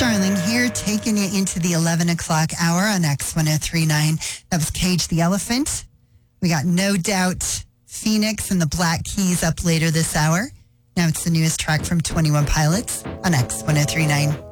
Starling here, taking you into the 11 o'clock hour on X1039. That was Cage the Elephant. We got No Doubt, Phoenix and the Black Keys up later this hour. Now it's the newest track from 21 Pilots on X1039.